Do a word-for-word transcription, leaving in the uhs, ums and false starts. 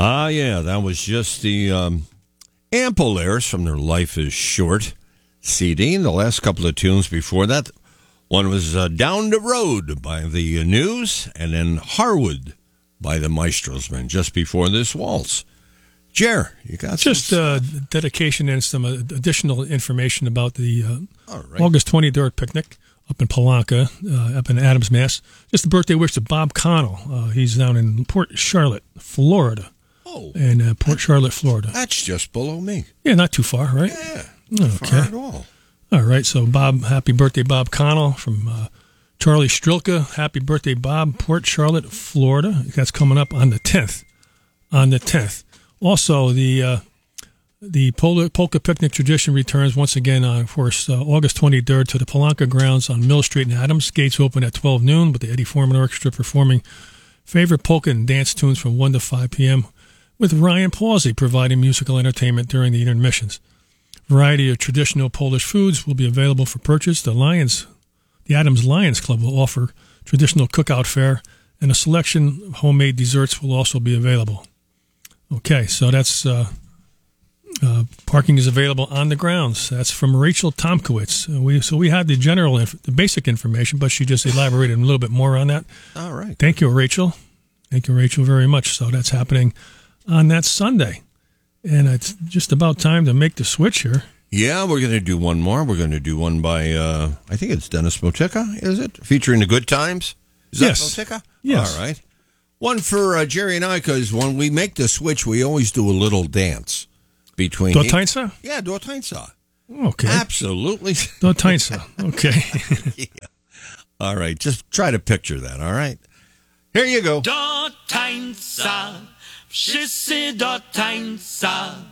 Ah, yeah, that was just the um, Ampolaires from their Life is Short C D. And the last couple of tunes before that, one was uh, Down the Road by the uh, News, and then Harwood by the Maestros Men, just before this waltz. Jer, you got just some uh, dedication and some uh, additional information about the uh, All right. August twenty-third picnic up in Polanca, uh, up in Adams, Mass. Just a birthday wish to Bob Connell. Uh, he's down in Port Charlotte, Florida. Oh, in uh, Port Charlotte, Florida. That's just below me. Yeah, not too far, right? Yeah, not okay. Far at all. All right, so Bob, happy birthday, Bob Connell from uh, Charlie Strilka. Happy birthday, Bob, Port Charlotte, Florida. That's coming up on the tenth. On the tenth. Also, the uh, the Polka, Polka Picnic tradition returns once again on, of course, uh, August twenty-third to the Polanca grounds on Mill Street in Adams. Gates open at twelve noon with the Eddie Foreman Orchestra performing favorite polka and dance tunes from one to five p.m. with Ryan Pawsey providing musical entertainment during the intermissions. Variety of traditional Polish foods will be available for purchase. The Lions, the Adams Lions Club will offer traditional cookout fare, and a selection of homemade desserts will also be available. Okay, so that's uh, uh, parking is available on the grounds. That's from Rachel Tomkowitz. Uh, we so we had the general, inf- the basic information, but she just elaborated a little bit more on that. All right. Thank you, Rachel. Thank you, Rachel, very much. So that's happening on that Sunday, and it's just about time to make the switch here. Yeah, we're going to do one more. We're going to do one by, uh, I think it's Dennis Motica, is it? Featuring the Good Times? Is Yes. that Motica? Yes. All right. One for uh, Jerry and I, because when we make the switch, we always do a little dance between... Dotainsa? Yeah, Dotainsa. Okay. Absolutely. Dotainsa. Okay. Yeah. All right, just try to picture that, all right? Here you go. Do tańca, wszyscy do tańca,